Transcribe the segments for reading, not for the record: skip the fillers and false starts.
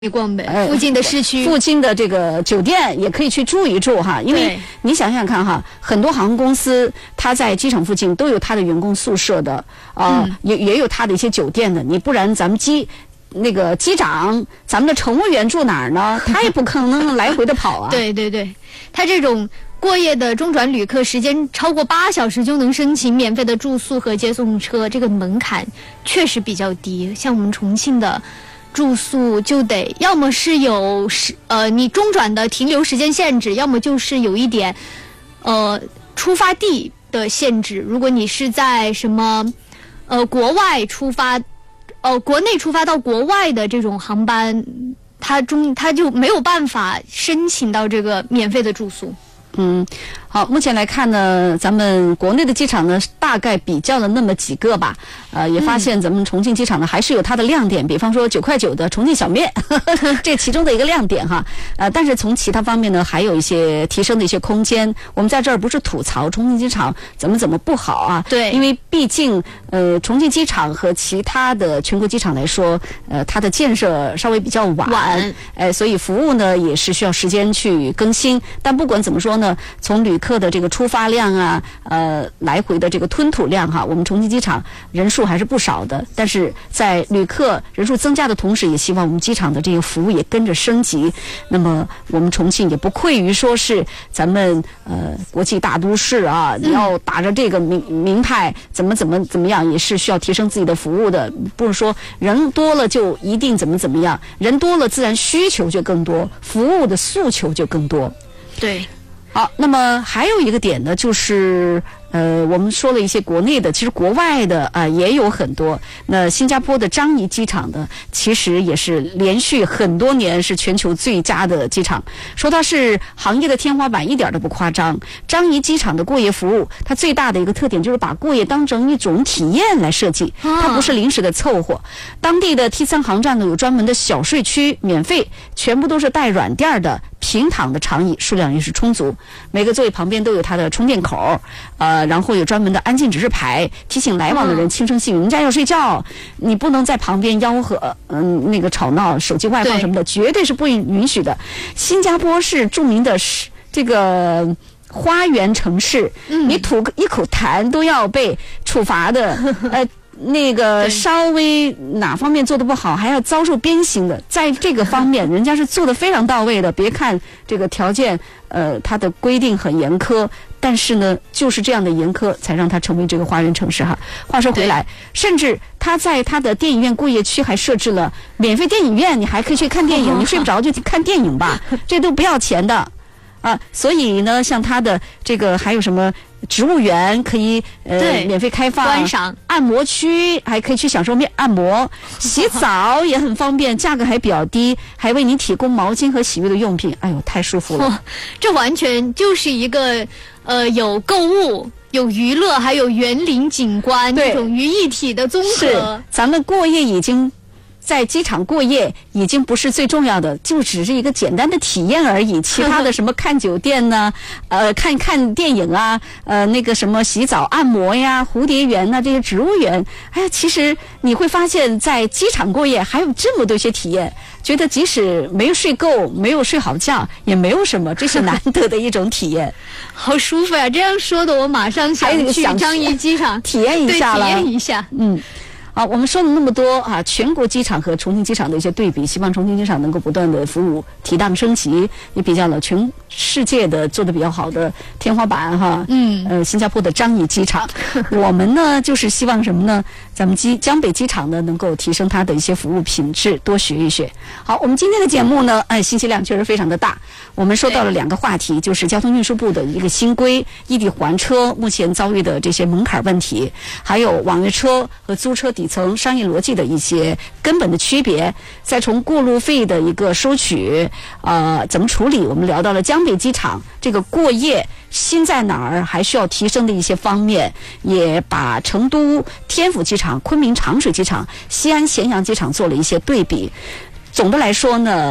逛呗，附近的市区， 附近的这个酒店也可以去住一住哈。因为你想想看哈，很多航空公司它在机场附近都有它的员工宿舍的也有它的一些酒店的。你不然咱们机长，咱们的乘务员住哪儿呢？他也不可能来回的跑啊。 对对对，他这种过夜的中转旅客时间超过8小时就能申请免费的住宿和接送车，这个门槛确实比较低。像我们重庆的住宿就得要么是有你中转的停留时间限制，要么就是有一点出发地的限制。如果你是在什么国外出发国内出发到国外的这种航班，它就没有办法申请到这个免费的住宿。 好，目前来看呢，咱们国内的机场呢，大概比较了那么几个吧，也发现咱们重庆机场呢还是有它的亮点，比方说9块9的重庆小面，这其中的一个亮点哈。但是从其他方面呢，还有一些提升的一些空间。我们在这儿不是吐槽重庆机场怎么不好啊？ 对， 因为毕竟重庆机场和其他的全国机场来说，它的建设稍微比较晚，所以服务呢也是需要时间去更新。但不管怎么说呢，从旅客的这个出发量啊，来回的这个吞吐量哈，我们重庆机场人数还是不少的。但是在旅客人数增加的同时，也希望我们机场的这个服务也跟着升级。那么我们重庆也不愧于说是咱们国际大都市啊，你要打着这个名牌，怎么样，也是需要提升自己的服务的。不是说人多了就一定怎么样，人多了自然需求就更多，服务的诉求就更多。 对。 好，那么还有一个点呢，就是我们说了一些国内的，其实国外的也有很多。那新加坡的樟宜机场呢，其实也是连续很多年是全球最佳的机场，说它是行业的天花板一点都不夸张。樟宜机场的过夜服务，它最大的一个特点就是把过夜当成一种体验来设计，它不是临时的凑合。当地的 T3 航站呢有专门的小睡区，免费，全部都是带软垫的平躺的长椅，数量也是充足。每个座位旁边都有它的充电口，然后有专门的安静指示牌，提醒来往的人轻声细语，人家要睡觉，你不能在旁边吆喝，吵闹，手机外放什么的，绝对是不允许的。新加坡是著名的这个花园城市，你吐一口痰都要被处罚的，稍微哪方面做得不好，还要遭受鞭刑的。在这个方面，人家是做得非常到位的。别看这个条件，它的规定很严苛，但是呢，就是这样的严苛，才让它成为这个花园城市哈。话说回来，甚至它在它的电影院过夜区还设置了免费电影院，你还可以去看电影，你睡不着就去看电影吧，这都不要钱的啊。所以呢，像它的这个还有什么？植物园可以免费开放， 观赏按摩区还可以去享受按摩，洗澡也很方便，价格还比较低，还为你提供毛巾和洗浴的用品。哎呦，太舒服了！ 这完全就是一个有购物、有娱乐，还有园林景观这种于一体的综合。 是，咱们过夜已经。在机场过夜已经不是最重要的，就只是一个简单的体验而已。其他的什么看酒店呢，看电影啊，什么洗澡、按摩呀、蝴蝶园呐，这些植物园，哎呀，其实你会发现在机场过夜还有这么多些体验，觉得即使没有睡够，没有睡好觉，也没有什么，这是难得的一种体验。 好舒服呀！这样说的，我马上想去樟宜机场体验一下了。 对，体验一下。 好，我们说了那么多啊，全国机场和重庆机场的一些对比，希望重庆机场能够不断的服务提档升级，也比较了全世界的做的比较好的天花板哈。新加坡的樟宜机场，我们呢就是希望什么呢？咱们江北机场呢能够提升它的一些服务品质，多学一学。好，我们今天的节目呢，信息量确实非常的大。我们说到了2个话题，就是交通运输部的一个新规，异地还车目前遭遇的这些门槛问题，还有网约车和租车底层商业逻辑的一些根本的区别，再从过路费的一个收取，怎么处理？我们聊到了江北机场这个过夜心在哪儿，还需要提升的一些方面，也把成都天府机场、昆明长水机场、西安咸阳机场做了一些对比。总的来说呢，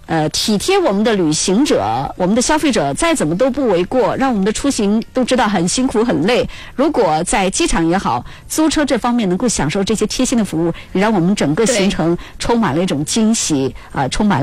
体贴我们的旅行者，我们的消费者再怎么都不为过，让我们的出行都知道很辛苦很累。如果在机场也好，租车这方面能够享受这些贴心的服务，也让我们整个行程充满了一种惊喜充满了